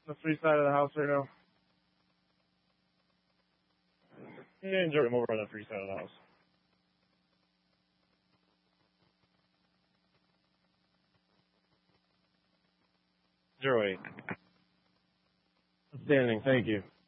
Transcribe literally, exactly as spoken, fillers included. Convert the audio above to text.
The free side of the house right now. Yeah, enjoy him over on the free side of the house. Zero eight. Outstanding. Thank you.